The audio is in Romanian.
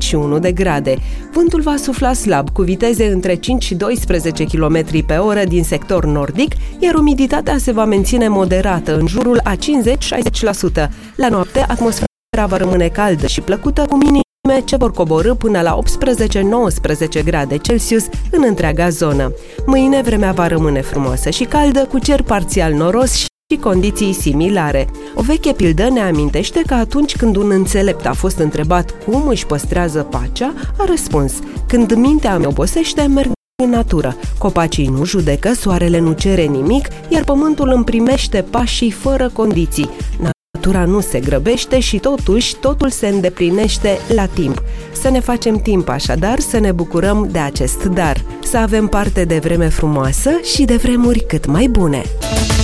21 de grade. Vântul va sufla slab, cu viteze între 5 și 12 km pe oră din sector nordic, iar umiditatea se va menține moderată, în jurul a 50-60%. La noapte, atmosfera va rămâne caldă și plăcută, cu minime ce vor coborî până la 18-19 grade Celsius în întreaga zonă. Mâine vremea va rămâne frumoasă și caldă, cu cer parțial noros și condiții similare. O veche pildă ne amintește că atunci când un înțelept a fost întrebat cum își păstrează pacea, a răspuns: când mintea îmi obosește, merg în natură. Copacii nu judecă, soarele nu cere nimic, iar pământul îmi primește pașii fără condiții. Natura nu se grăbește și totuși totul se îndeplinește la timp. Să ne facem timp așadar, să ne bucurăm de acest dar, să avem parte de vreme frumoasă și de vremuri cât mai bune.